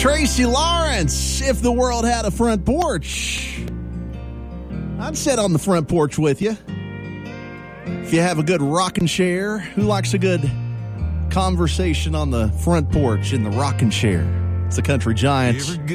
Tracy Lawrence, if the world had a front porch, I'd sit on the front porch with you. If you have a good rocking chair, who likes a good conversation on the front porch in the rocking chair? It's the Country Giants.